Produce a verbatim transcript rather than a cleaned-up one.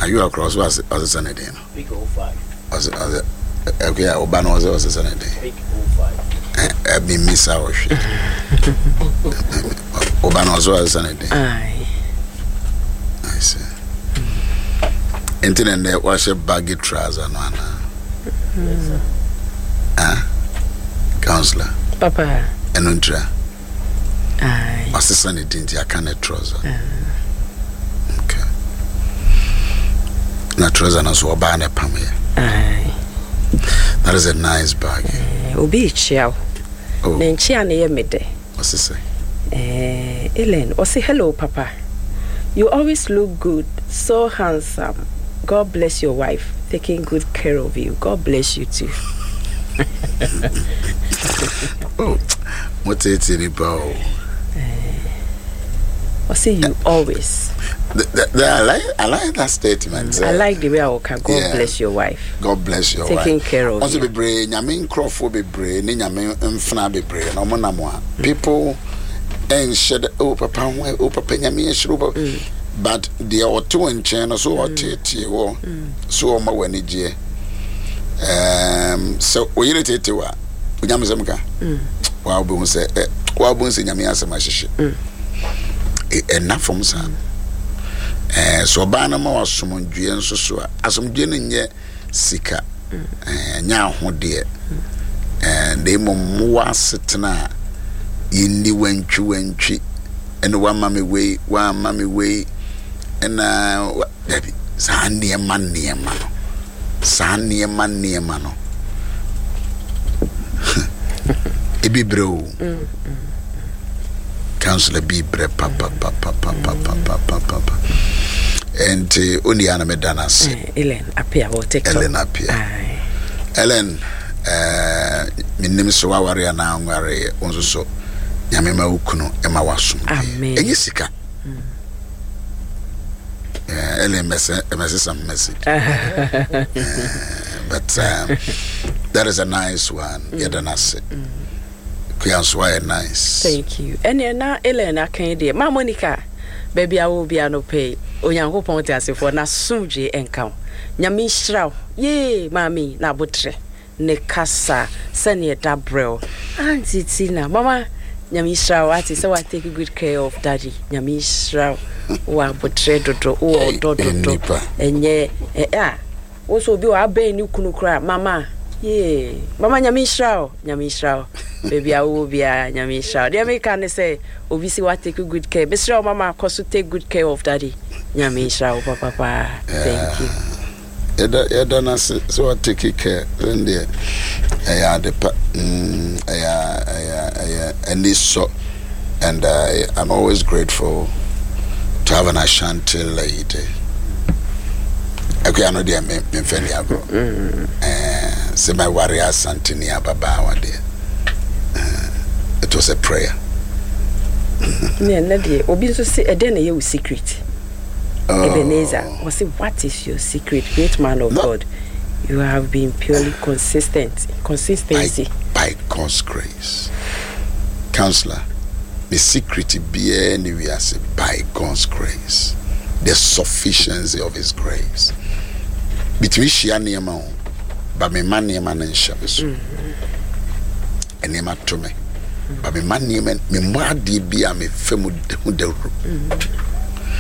Are you across was as a Sunday? Week oh five. As a okay, Obano was a Sunday. Week oh five. I've been miss our shit. Obano was a Sunday. Aye. I see. Internet there was a baggy trouser, no, Yes, ah, counselor. Papa. Enuntra. Aye. What's the Sunday? Didn't you? I can't trouser. Okay. Na trouser na so oba na pam here. Aye. That is a nice bag. Obi chiao. Oh. Na nchia na ye mede. What's it say? Eh, Ellen, or say hello, Papa. You always look good, so handsome. God bless your wife, taking good care of you. God bless you too. Oh, what it's in about? Or say you always. The, the, the, I like I like that statement. Mm, I like the way I can. God yeah. bless your wife. God bless your taking wife. Taking care of also you. Also, be brave. Nyame nkrofo be brave. Ni nyame mfna be brave. Na mo na mo a. People and shed oh papa oh papa nyame shiro. But the auto and channel so or tete wo so ma wani je. Um so we yire tete wa. Nyame semka. Wa obo say wa obo say nyame asema hihye. Enough from son. Eh so ba na ma wasomdwe nso so a asomdwe ne nye sika eh nya ahode eh de mom wa setena yindi wantwi wantwi ene wa mame we wa mame we ena dabi sa ne man ne ma no sa ne man ne ma no ebi bro Counselor be bre papa papa papa papa papa and only ana medanas Ellen appear will take Ellen appear Ellen eh minim so aware na anware onso so nyame ma ukunu e ma wasum amen enyi sika eh Ellen message message some message but um, that is a nice one yedanase Kuyanswa nice. Thank you. And na Elena can de Ma Monica baby I will be no pay. Onyankopon te asefo na sumje enka. Nyame hiraw. Ye mami na botre. Ne kasa sene da brel. Auntie Tina mama nyame hiraw ati say we take good care of daddy. Nyame hiraw wa botre dodo o dodo. Enye eh ah. Wo so bi wa aben ni kunu kra mama. Yeah, mama nyame hiraw, nyame hiraw. Baby I will be a nyame hiraw. They make can say obviously what take good care. Besra mama cause take good care of daddy. Nyame hiraw papa papa. Thank you. Eda eda na so take care then there. I the mm I I and this so and I I'm always grateful to have an Ashanti lady. I know they are me mfeni agro. Eh say my warrior Santini ababa wa there. It was a prayer. Yeah, Nadia, obi so say eden na your secret. Ebenezer, was say what is your secret, great man of no. God? You have been purely consistent, consistency by, by God's grace. Counselor, the secret be anywhere say by God's grace. The sufficiency of his grace. Between shia niema o, ba me man niema na nshabeso. Enema to me. Ba me man niema me mo ade bia me femu de hu de ru.